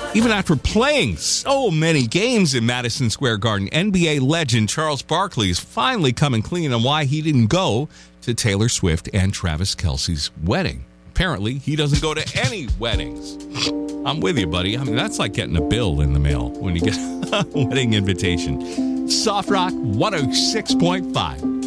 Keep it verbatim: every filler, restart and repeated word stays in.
Even after playing so many games in Madison Square Garden, N B A legend Charles Barkley is finally coming clean on why he didn't go to Taylor Swift and Travis Kelce's wedding. Apparently, he doesn't go to any weddings. I'm with you, buddy. I mean, that's like getting a bill in the mail when you get a wedding invitation. Soft Rock one oh six point five.